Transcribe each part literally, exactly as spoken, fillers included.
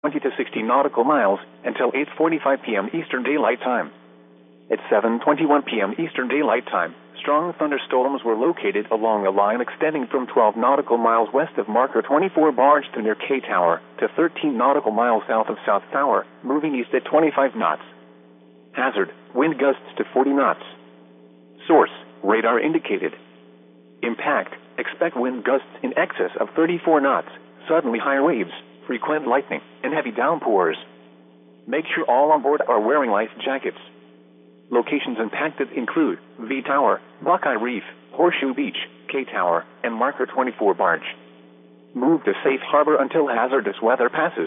twenty to sixty nautical miles until eight forty-five p m Eastern Daylight Time. At seven twenty-one p m Eastern Daylight Time, strong thunderstorms were located along a line extending from twelve nautical miles west of Marker twenty-four Barge to near K Tower to thirteen nautical miles south of South Tower, moving east at twenty-five knots. Hazard, wind gusts to forty knots. Source, radar indicated. Impact, expect wind gusts in excess of thirty-four knots, suddenly higher waves, frequent lightning, and heavy downpours. Make sure all on board are wearing life jackets. Locations impacted include V Tower, Buckeye Reef, Horseshoe Beach, K Tower, and Marker twenty-four Barge. Move to safe harbor until hazardous weather passes.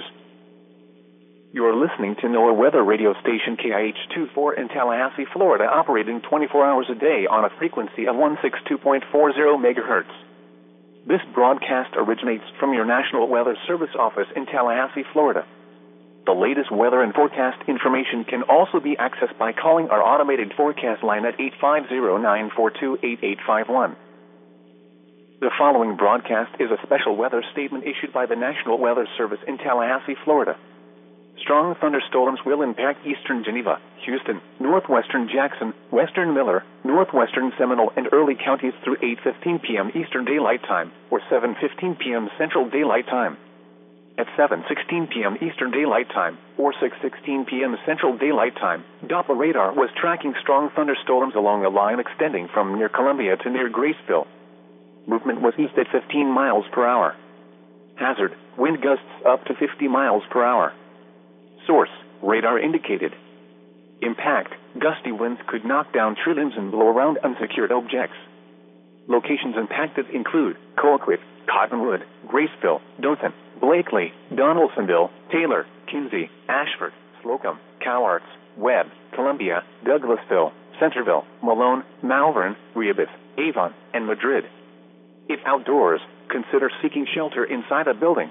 You are listening to NOAA weather radio station K I H twenty-four in Tallahassee, Florida, operating twenty-four hours a day on a frequency of one sixty-two point four zero megahertz. This broadcast originates from your National Weather Service office in Tallahassee, Florida. The latest weather and forecast information can also be accessed by calling our automated forecast line at eight five zero, nine four two, eight eight five one. The following broadcast is a special weather statement issued by the National Weather Service in Tallahassee, Florida. Strong thunderstorms will impact eastern Geneva, Houston, northwestern Jackson, western Miller, northwestern Seminole, and early counties through eight fifteen p m Eastern Daylight Time, or seven fifteen p m Central Daylight Time. At seven sixteen p m Eastern Daylight Time, or six sixteen p m Central Daylight Time, Doppler radar was tracking strong thunderstorms along a line extending from near Columbia to near Graceville. Movement was east at fifteen miles per hour. Hazard, wind gusts up to fifty miles per hour. Source, radar indicated. Impact, gusty winds could knock down tree limbs and blow around unsecured objects. Locations impacted include Colquitt, Cottonwood, Graceville, Dothan, Blakely, Donaldsonville, Taylor, Kinsey, Ashford, Slocum, Cowarts, Webb, Columbia, Douglasville, Centerville, Malone, Malvern, Rehoboth, Avon, and Madrid. If outdoors, consider seeking shelter inside a building.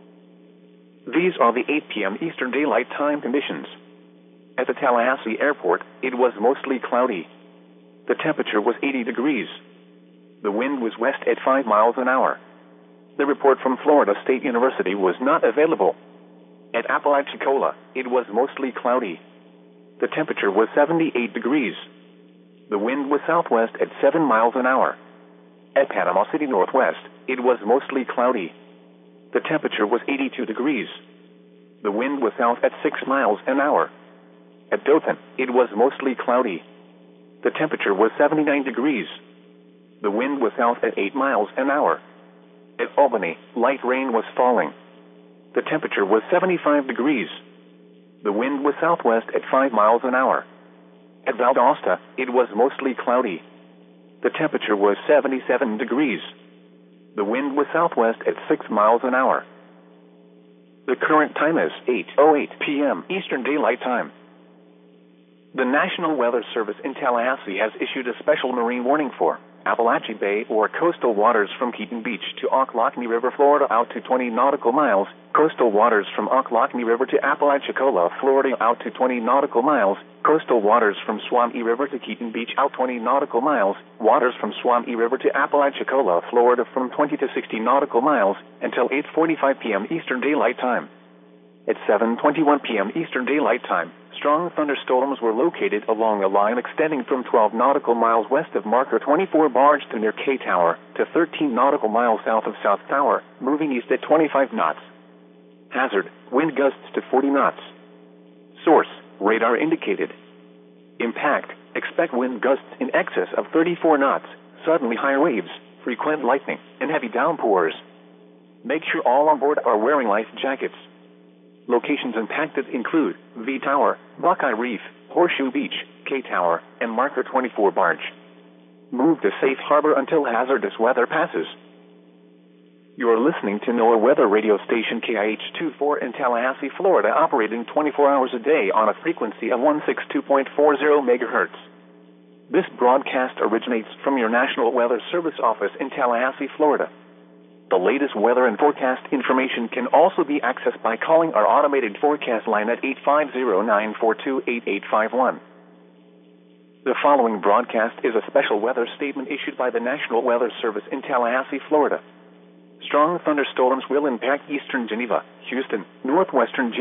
These are the eight p m Eastern Daylight Time conditions. At the Tallahassee Airport, it was mostly cloudy. The temperature was eighty degrees. The wind was west at five miles an hour. The report from Florida State University was not available. At Apalachicola, it was mostly cloudy. The temperature was seventy-eight degrees. The wind was southwest at seven miles an hour. At Panama City Northwest, it was mostly cloudy. The temperature was eighty-two degrees. The wind was south at six miles an hour. At Dothan, it was mostly cloudy. The temperature was seventy-nine degrees. The wind was south at eight miles an hour. At Albany, light rain was falling. The temperature was seventy-five degrees. The wind was southwest at five miles an hour. At Valdosta, it was mostly cloudy. The temperature was seventy-seven degrees. The wind was southwest at six miles an hour. The current time is eight oh eight p m Eastern Daylight Time. The National Weather Service in Tallahassee has issued a special marine warning for Appalachia Bay or coastal waters from Keaton Beach to Ocklawahamie River, Florida out to twenty nautical miles, coastal waters from Ocklawahamie River to Apalachicola, Florida out to twenty nautical miles, coastal waters from Swanee River to Keaton Beach out twenty nautical miles, waters from Swanee River to Apalachicola, Florida from twenty to sixty nautical miles until eight forty-five p m Eastern Daylight Time. At seven twenty-one p m Eastern Daylight Time, strong thunderstorms were located along a line extending from twelve nautical miles west of Marker twenty-four Barge to near K Tower to thirteen nautical miles south of South Tower, moving east at twenty-five knots. Hazard, wind gusts to forty knots. Source, radar indicated. Impact, expect wind gusts in excess of thirty-four knots, suddenly higher waves, frequent lightning, and heavy downpours. Make sure all on board are wearing life jackets. Locations impacted include V Tower, Buckeye Reef, Horseshoe Beach, K Tower, and Marker twenty-four Barge. Move to safe harbor until hazardous weather passes. You are listening to NOAA weather radio station K I H twenty-four in Tallahassee, Florida, operating twenty-four hours a day on a frequency of one sixty-two point four zero megahertz. This broadcast originates from your National Weather Service office in Tallahassee, Florida. The latest weather and forecast information can also be accessed by calling our automated forecast line at eight five zero, nine four two, eight eight five one. The following broadcast is a special weather statement issued by the National Weather Service in Tallahassee, Florida. Strong thunderstorms will impact eastern Geneva, Houston, northwestern